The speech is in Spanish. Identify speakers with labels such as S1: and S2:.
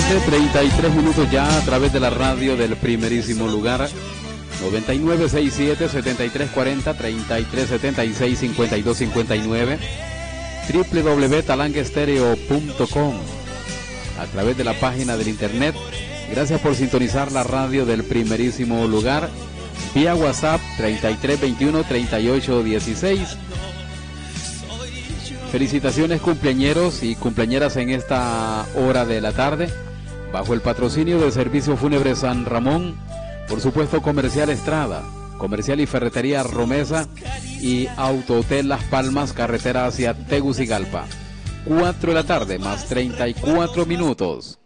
S1: 33 minutos ya a través de la radio del primerísimo lugar. 9967-7340-3376-5259, www.talanguestereo.com, a través de la página del internet. Gracias por sintonizar la radio del primerísimo lugar. Vía WhatsApp 3321-3816. Felicitaciones cumpleañeros y cumpleañeras en esta hora de la tarde, bajo el patrocinio del Servicio Fúnebre San Ramón, por supuesto Comercial Estrada, Comercial y Ferretería Romesa y Autohotel Las Palmas, carretera hacia Tegucigalpa. 4 de la tarde más 34 minutos.